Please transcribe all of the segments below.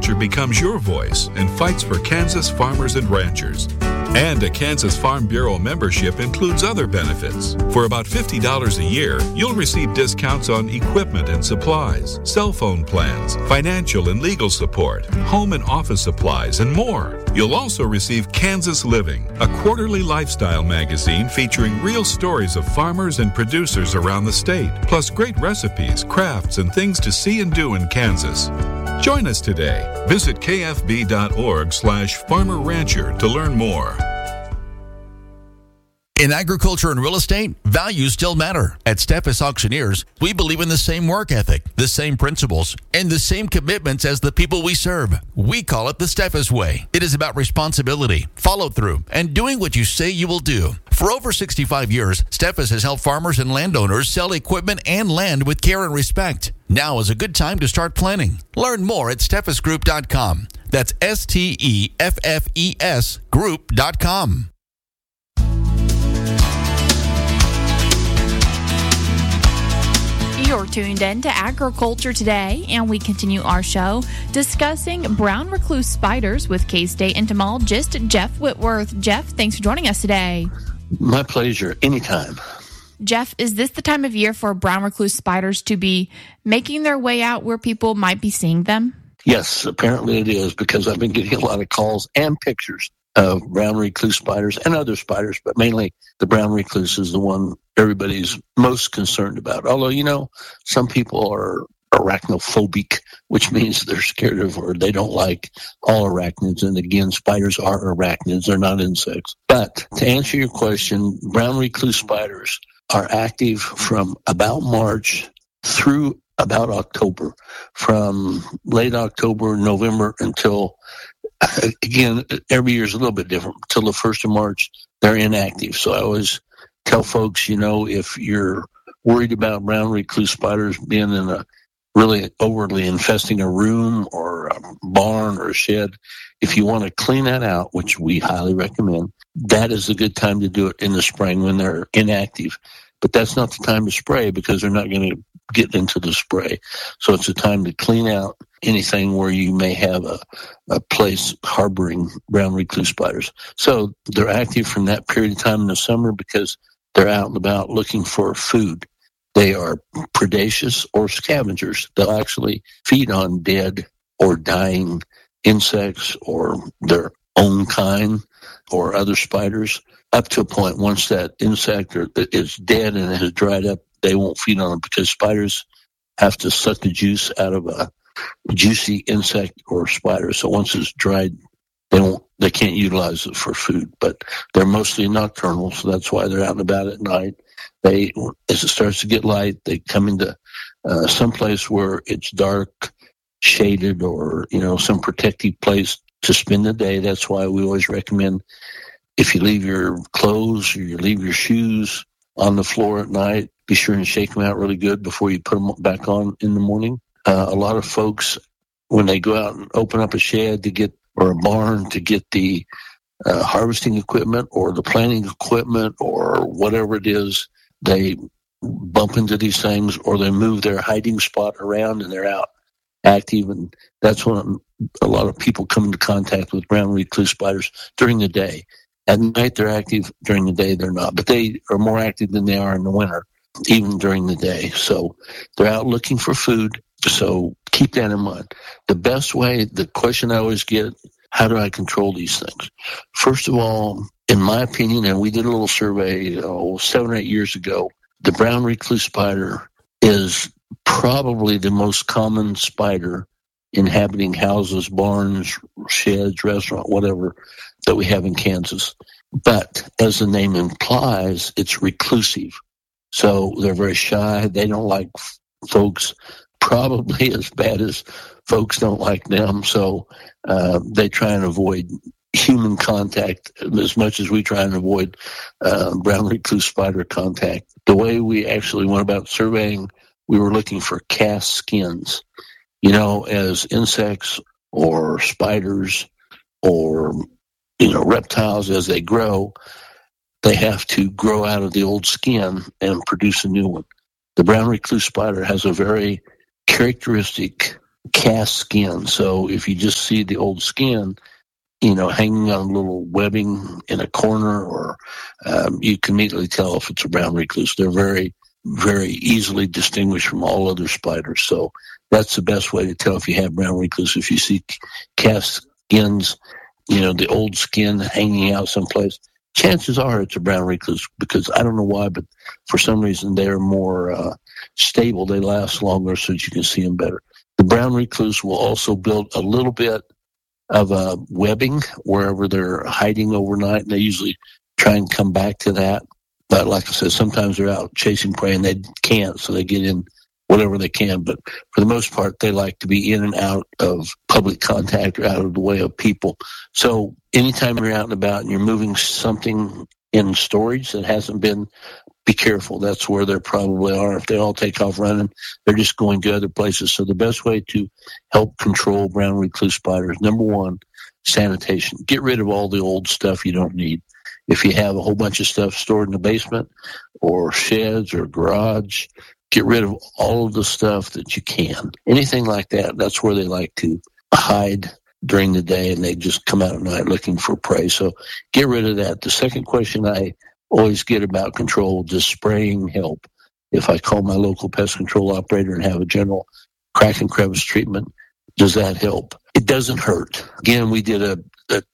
Agriculture becomes your voice and fights for Kansas farmers and ranchers. And a Kansas Farm Bureau membership includes other benefits. For about $50 a year, you'll receive discounts on equipment and supplies, cell phone plans, financial and legal support, home and office supplies, and more. You'll also receive Kansas Living, a quarterly lifestyle magazine featuring real stories of farmers and producers around the state, plus great recipes, crafts, and things to see and do in Kansas. Join us today. Visit kfb.org/Farmer Rancher to learn more. In agriculture and real estate, values still matter. At Steffes Auctioneers, we believe in the same work ethic, the same principles, and the same commitments as the people we serve. We call it the Steffes Way. It is about responsibility, follow through, and doing what you say you will do. For over 65 years, Steffes has helped farmers and landowners sell equipment and land with care and respect. Now is a good time to start planning. Learn more at steffesgroup.com. That's STEFFES group.com. You're tuned in to Agriculture Today, and we continue our show discussing brown recluse spiders with K-State entomologist Jeff Whitworth. Jeff, thanks for joining us today. My pleasure. Anytime. Jeff, is this the time of year for brown recluse spiders to be making their way out where people might be seeing them? Yes, apparently it is, because I've been getting a lot of calls and pictures of brown recluse spiders and other spiders, but mainly the brown recluse is the one everybody's most concerned about. Although, some people are arachnophobic, which means they're scared of or they don't like all arachnids. And again, spiders are arachnids. They're not insects. But to answer your question, brown recluse spiders are active from about March through about October, from late October, November until, again, every year is a little bit different. Until the 1st of March, they're inactive. So I always tell folks, if you're worried about brown recluse spiders being in a really overly infesting a room or a barn or a shed, if you want to clean that out, which we highly recommend, that is a good time to do it in the spring when they're inactive. But that's not the time to spray because they're not going to get into the spray. So it's a time to clean out anything where you may have a place harboring brown recluse spiders. So they're active from that period of time in the summer because they're out and about looking for food. They are predaceous or scavengers. They'll actually feed on dead or dying insects or their own kind or other spiders up to a point. Once that insect is dead and it has dried up, they won't feed on it because spiders have to suck the juice out of a juicy insect or spider. So once it's dried, they can't utilize it for food. But they're mostly nocturnal, so that's why they're out and about at night. As it starts to get light, they come into some place where it's dark, shaded, or some protective place to spend the day. That's why we always recommend, if you leave your clothes or you leave your shoes on the floor at night, be sure and shake them out really good before you put them back on in the morning. A lot of folks, when they go out and open up a shed or a barn to get the harvesting equipment or the planting equipment or whatever it is, they bump into these things or they move their hiding spot around and they're out active. And that's when a lot of people come into contact with brown recluse spiders during the day. At night, they're active. During the day, they're not. But they are more active than they are in the winter, even during the day. So they're out looking for food. So keep that in mind. The best way, the question I always get, how do I control these things? First of all, in my opinion, and we did a little survey 7 or 8 years ago, the brown recluse spider is probably the most common spider inhabiting houses, barns, sheds, restaurant, whatever, that we have in Kansas. But as the name implies, it's reclusive. So they're very shy. They don't like folks probably as bad as folks don't like them. So they try and avoid human contact as much as we try and avoid brown recluse spider contact. The way we actually went about surveying, we were looking for cast skins. As insects or spiders or, reptiles, as they grow, they have to grow out of the old skin and produce a new one. The brown recluse spider has a very characteristic cast skin. So if you just see the old skin, hanging on a little webbing in a corner, or you can immediately tell if it's a brown recluse. They're very, very easily distinguished from all other spiders. So that's the best way to tell if you have brown recluse. If you see cast skins, the old skin hanging out someplace, chances are it's a brown recluse, because I don't know why, but for some reason they're more stable. They last longer so that you can see them better. The brown recluse will also build a little bit of a webbing wherever they're hiding overnight, and they usually try and come back to that. But like I said, sometimes they're out chasing prey and they can't, so they get in whatever they can. But for the most part, they like to be in and out of public contact or out of the way of people. So anytime you're out and about and you're moving something in storage that hasn't been, be careful. That's where they probably are. If they all take off running, they're just going to other places. So the best way to help control brown recluse spiders, number one, sanitation. Get rid of all the old stuff you don't need. If you have a whole bunch of stuff stored in the basement or sheds or garage, get rid of all of the stuff that you can. Anything like that, that's where they like to hide during the day, and they just come out at night looking for prey. So get rid of that. The second question I always get about control, does spraying help? If I call my local pest control operator and have a general crack and crevice treatment, does that help? It doesn't hurt. Again, we did a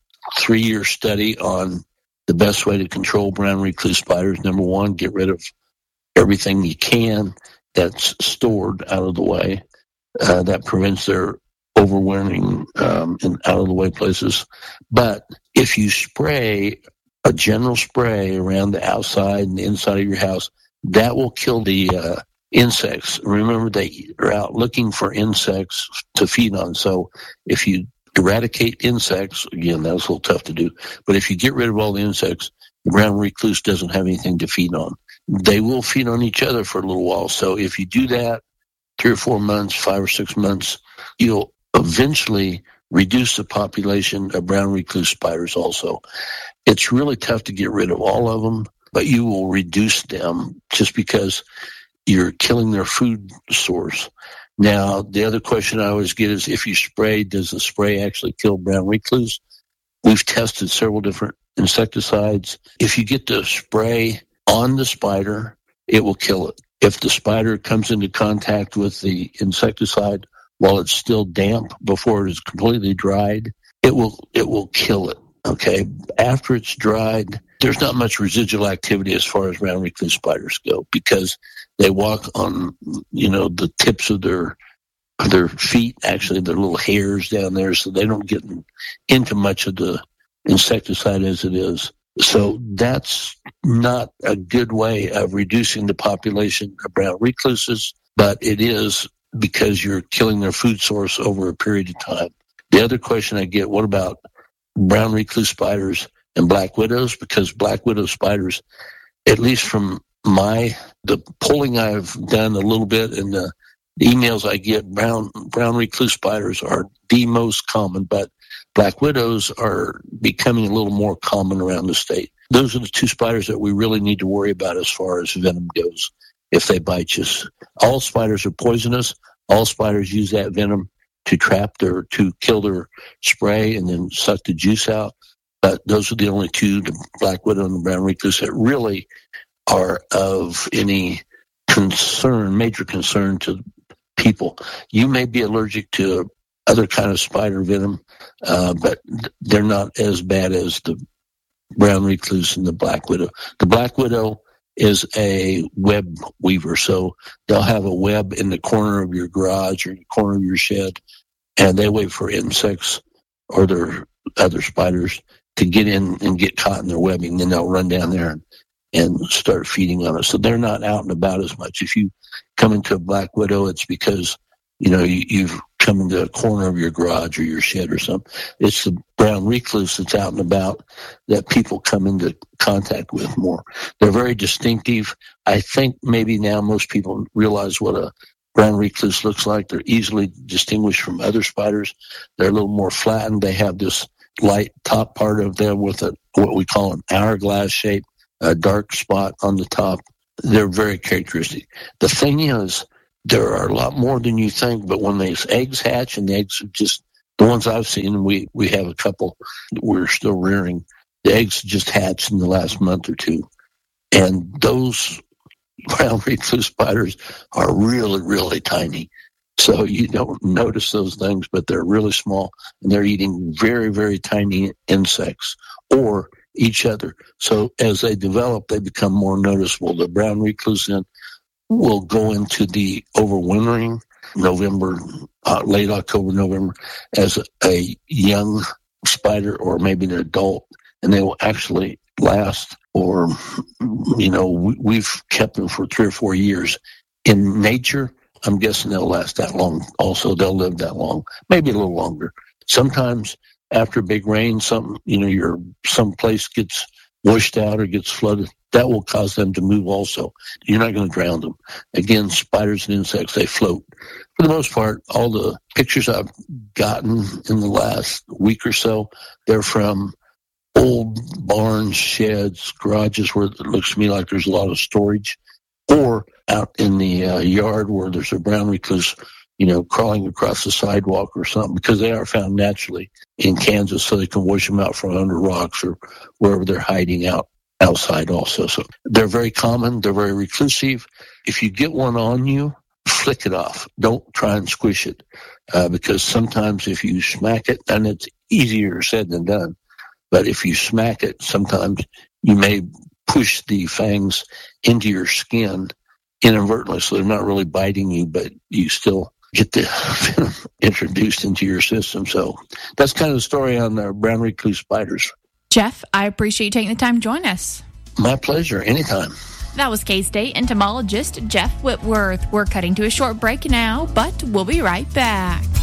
3-year study on the best way to control brown recluse spiders. Number one, get rid of everything you can that's stored out of the way. That prevents their overwintering in out of the way places. But if you spray a general spray around the outside and the inside of your house, that will kill the insects. Remember, they are out looking for insects to feed on. So if you eradicate insects, again, that's a little tough to do, but if you get rid of all the insects, the brown recluse doesn't have anything to feed on. They will feed on each other for a little while. So if you do that 3 or 4 months, 5 or 6 months, you'll eventually reduce the population of brown recluse spiders also. It's really tough to get rid of all of them, but you will reduce them just because you're killing their food source. Now, the other question I always get is, if you spray, does the spray actually kill brown recluse? We've tested several different insecticides. If you get the spray on the spider, it will kill it. If the spider comes into contact with the insecticide while it's still damp before it is completely dried, it will kill it. Okay, after it's dried, there's not much residual activity as far as brown recluse spiders go, because they walk on, the tips of their feet, actually their little hairs down there, so they don't get into much of the insecticide as it is. So that's not a good way of reducing the population of brown recluses, but it is because you're killing their food source over a period of time. The other question I get, what about brown recluse spiders and black widows? Because black widow spiders, at least from the polling I've done a little bit and the emails I get, brown recluse spiders are the most common, but black widows are becoming a little more common around the state. Those are the two spiders that we really need to worry about as far as venom goes if they bite you. All spiders are poisonous. All spiders use that venom to to kill their spray and then suck the juice out. But those are the only two, the black widow and the brown recluse, that really are of any major concern to people. You may be allergic to other kind of spider venom, but they're not as bad as the brown recluse and the black widow. The black widow is a web weaver, so they'll have a web in the corner of your garage or in the corner of your shed, and they wait for insects or their other spiders to get in and get caught in their webbing. Then they'll run down there and start feeding on us. So they're not out and about as much. If you come into a black widow, it's because you've come into a corner of your garage or your shed or something. It's the brown recluse that's out and about that people come into contact with more. They're very distinctive. I think maybe now most people realize what a brown recluse looks like. They're easily distinguished from other spiders. They're a little more flattened. They have this light top part of them with what we call an hourglass shape, a dark spot on the top. They're very characteristic. The thing is, there are a lot more than you think, but when these eggs hatch, and the eggs are just, the ones I've seen, we have a couple that we're still rearing, the eggs just hatched in the last month or two. And those brown recluse spiders are really, really tiny. So you don't notice those things, but they're really small, and they're eating very, very tiny insects or each other. So as they develop, they become more noticeable. The brown recluse will go into the overwintering November, late October, November, as a young spider or maybe an adult, and they will actually last, or, we've kept them for 3 or 4 years. In nature, I'm guessing they'll last that long. Also, they'll live that long, maybe a little longer. Sometimes after big rain, some place gets washed out or gets flooded. That will cause them to move also. You're not going to drown them. Again, spiders and insects, they float. For the most part, all the pictures I've gotten in the last week or so, they're from old barns, sheds, garages where it looks to me like there's a lot of storage, or out in the yard where there's a brown recluse, crawling across the sidewalk or something, because they are found naturally in Kansas, so they can wash them out from under rocks or wherever they're hiding outside also. So they're very common. They're very reclusive. If you get one on you, flick it off. Don't try and squish it, because sometimes if you smack it, and it's easier said than done, but if you smack it, sometimes you may push the fangs into your skin inadvertently, so they're not really biting you, but you still get the venom introduced into your system. So that's kind of the story on the brown recluse spiders. Jeff, I appreciate you taking the time to join us. My pleasure. Anytime. That was K-State entomologist Jeff Whitworth. We're cutting to a short break now, but we'll be right back.